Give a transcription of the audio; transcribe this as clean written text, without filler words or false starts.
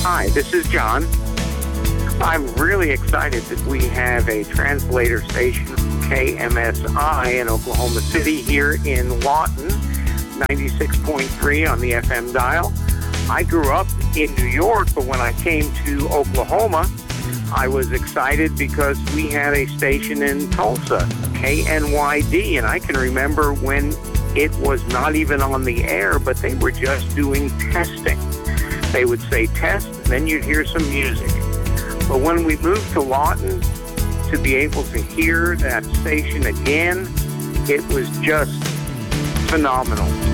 Hi, this is John. I'm really excited that we have a translator station, KMSI, in Oklahoma City here in Lawton, 96.3 on the FM dial. I grew up in New York, but when I came to Oklahoma, I was excited because we had a station in Tulsa, KNYD, and I can remember when it was not even on the air, but they were just doing testing. They would say test, and then you'd hear some music. But when we moved to Lawton, to be able to hear that station again, it was just phenomenal.